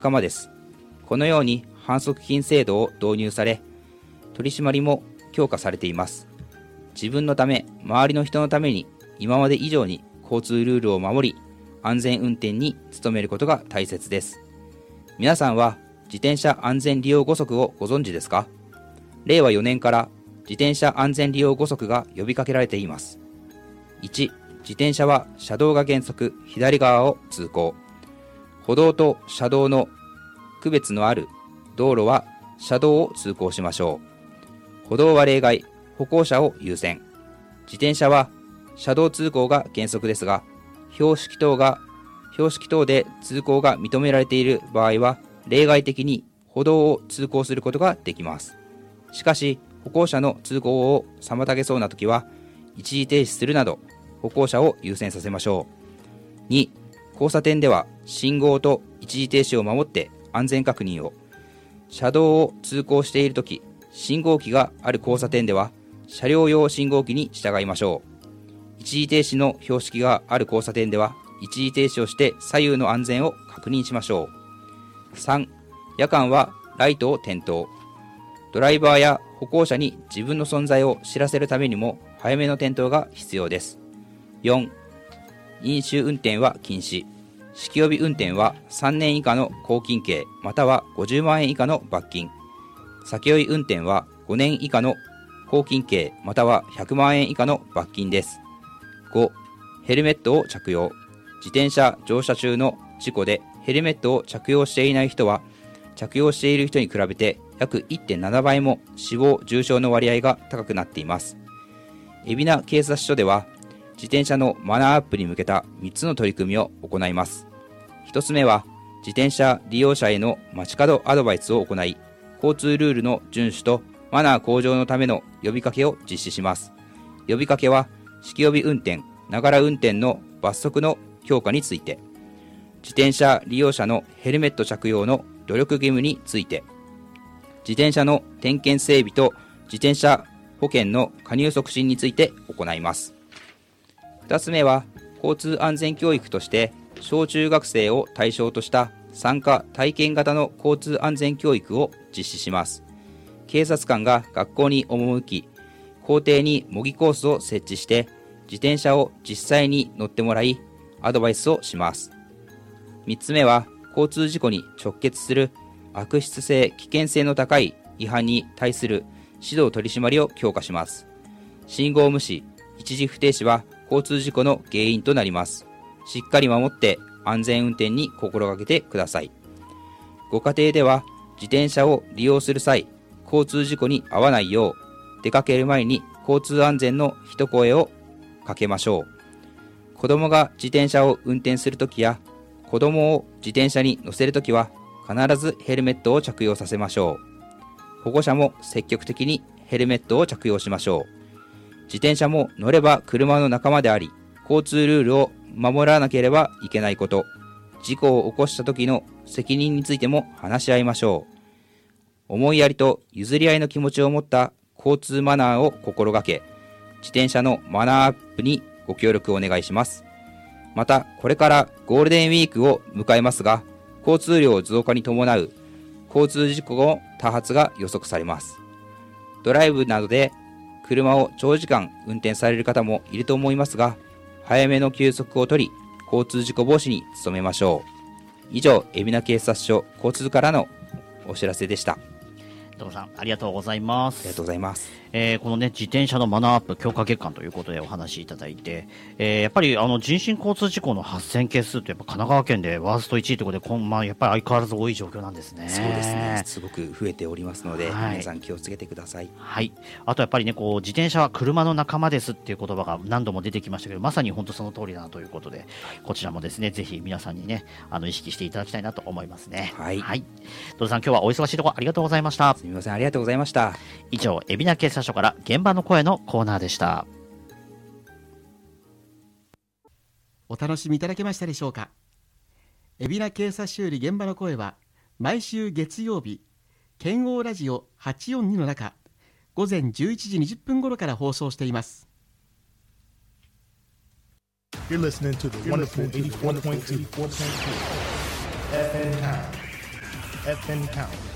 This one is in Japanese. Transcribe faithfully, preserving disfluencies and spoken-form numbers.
仲間です。このように反則金制度を導入され、取り締まりも強化されています。自分のため、周りの人のために、今まで以上に交通ルールを守り、安全運転に努めることが大切です。皆さんは自転車安全利用ご則をご存知ですか？れいわよねんから自転車安全利用ご則が呼びかけられています。いち、自転車は車道が原則左側を通行。歩道と車道の区別のある道路は車道を通行しましょう。歩道は例外、歩行者を優先。自転車は車道通行が原則ですが、標識灯が、標識灯で通行が認められている場合は、例外的に歩道を通行することができます。しかし、歩行者の通行を妨げそうなときは、一時停止するなど、歩行者を優先させましょう。に、交差点では信号と一時停止を守って安全確認を。車道を通行しているとき、信号機がある交差点では、車両用信号機に従いましょう。一時停止の標識がある交差点では、一時停止をして左右の安全を確認しましょう。さん、夜間はライトを点灯。ドライバーや歩行者に自分の存在を知らせるためにも早めの点灯が必要です。よん、飲酒運転は禁止。酒気帯び運転はさんねん以下の拘禁刑またはごじゅうまんえん以下の罰金。酒酔い運転はごねん以下の拘禁刑またはひゃくまんえん以下の罰金です。ご、ヘルメットを着用。自転車乗車中の事故でヘルメットを着用していない人は、着用している人に比べて約 いってんななばいも死亡・重傷の割合が高くなっています。海老名警察署では、自転車のマナーアップに向けたみっつの取り組みを行います。ひとつめは、自転車利用者への街角アドバイスを行い、交通ルールの遵守とマナー向上のための呼びかけを実施します。呼びかけは、酒気帯び運転、ながら運転の罰則の強化について、自転車利用者のヘルメット着用の努力義務について、自転車の点検整備と自転車保険の加入促進について行います。ふたつめは、交通安全教育として小中学生を対象とした参加体験型の交通安全教育を実施します。警察官が学校に赴き、校庭に模擬コースを設置して自転車を実際に乗ってもらいアドバイスをします。みっつめは、交通事故に直結する悪質性・危険性の高い違反に対する指導取り締まりを強化します。信号無視、一時不停止は交通事故の原因となります。しっかり守って安全運転に心がけてください。ご家庭では自転車を利用する際、交通事故に遭わないよう、出かける前に交通安全の一声をかけましょう。子供が自転車を運転するときや、子供を自転車に乗せるときは、必ずヘルメットを着用させましょう。保護者も積極的にヘルメットを着用しましょう。自転車も乗れば車の仲間であり、交通ルールを守らなければいけないこと、事故を起こした時の責任についても話し合いましょう。思いやりと譲り合いの気持ちを持った交通マナーを心がけ、自転車のマナーアップにご協力をお願いします。また、これからゴールデンウィークを迎えますが、交通量増加に伴う交通事故の多発が予測されます。ドライブなどで車を長時間運転される方もいると思いますが、早めの休息を取り、交通事故防止に努めましょう。以上、海老名警察署交通からのお知らせでした。 所さん、ありがとうございます。 ありがとうございます。 えー、このね、自転車のマナーアップ強化月間ということでお話しいただいて、えー、やっぱりあの人身交通事故の発生件数ってやっぱ神奈川県でワーストいちいということで、こんまあ、やっぱり相変わらず多い状況なんですね。 そうですね。すごく増えておりますので、はい、皆さん気をつけてください。 はい。あとやっぱりね、こう自転車は車の仲間ですっていう言葉が何度も出てきましたけど、まさに本当その通りだなということで、こちらもですね、ぜひ皆さんにね、あの意識していただきたいなと思いますね。 はい。はい。 所さん、今日はお忙しいところありがとうございました。 すみません、ありがとうございました。 以上、海老名警察署から現場の声のコーナーでした。 お楽しみいただけましたでしょうか。海老名警察署より現場の声は毎週月曜日、県央ラジオはちよんにの中、午前じゅういちじにじゅっぷん頃から放送しています。 You're listening to the wonderful エイティフォーポイントツー エフエムTown. at Fentown.